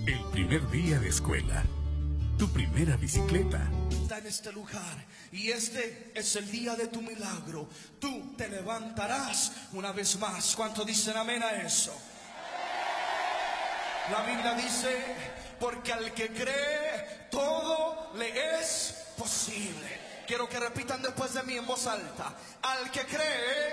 El primer día de escuela. Tu primera bicicleta. Está en este lugar y este es el día de tu milagro. Tú te levantarás una vez más. ¿Cuántos dicen amén a eso? La Biblia dice, porque al que cree todo le es posible. Quiero que repitan después de mí en voz alta. Al que cree